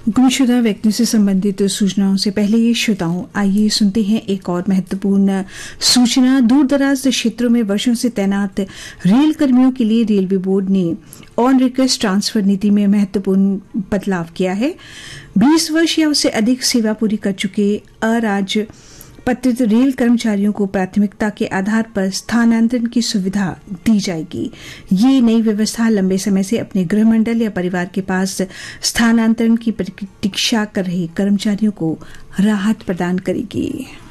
गुमशुदा व्यक्तियों से संबंधित सूचनाओं से पहले श्रोताओं आइए सुनते हैं एक और महत्वपूर्ण सूचना। दूर दराज क्षेत्रों में वर्षों से तैनात रेल कर्मियों के लिए रेलवे बोर्ड ने ऑन रिक्वेस्ट ट्रांसफर नीति में महत्वपूर्ण बदलाव किया है। 20 वर्ष या उससे अधिक सेवा पूरी कर चुके अराजपत्रित रेल कर्मचारियों को प्राथमिकता के आधार पर स्थानांतरण की सुविधा दी जाएगी। ये नई व्यवस्था लंबे समय से अपने गृह मंडल या परिवार के पास स्थानांतरण की प्रतीक्षा कर रहे कर्मचारियों को राहत प्रदान करेगी।